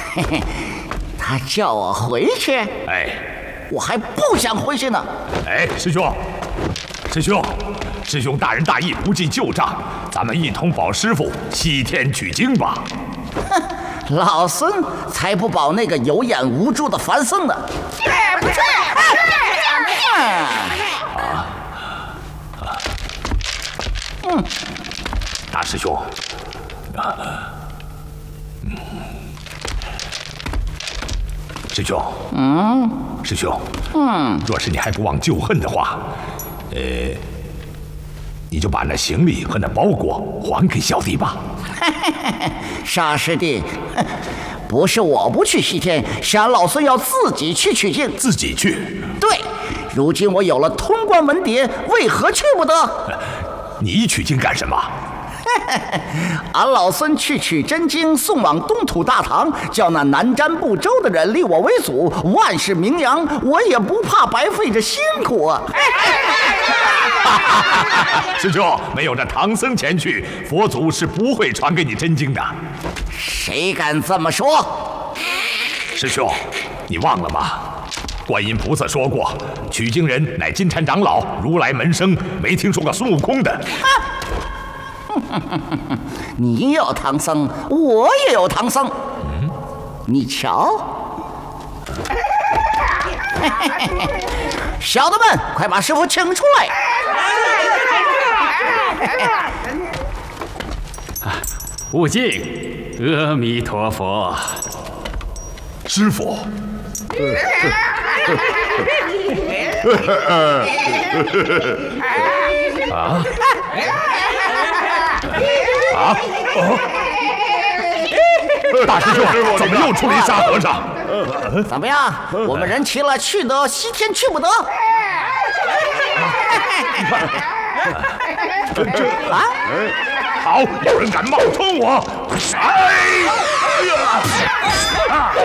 嘿嘿，他叫我回去， 哎， 我还不想回去呢。 哎，师兄，师兄大仁大义，不计旧账，咱们一同保师傅西天取经吧。 哼，老孙才不保那个有眼无珠的凡僧呢！ 不去！ 大师兄，师兄，师兄，若是你还不忘旧恨的话，你就把那行李和那包裹还给小弟吧。 傻师弟，不是我不去西天，是俺老孙要自己去取经。 自己去？ 对，如今我有了通关门牒，为何去不得？ 你取经干什么？ 俺老孙去取真经，送往东土大唐，叫那南瞻部洲的人立我为祖，万世名扬，我也不怕白费这辛苦啊！ 师兄，没有这唐僧前去，佛祖是不会传给你真经的。 谁敢这么说？ 师兄，你忘了吗？观音菩萨说过，取经人乃金蝉长老、如来门生，没听说过孙悟空的。 你有唐僧，我也有唐僧。你瞧，小的们，快把师傅请出来！ 悟净，阿弥陀佛。 师傅，大师兄，怎么又出了一沙和尚？ 怎么样？我们人齐了，去得西天，去不得。 好，有人敢冒充我！哎呀！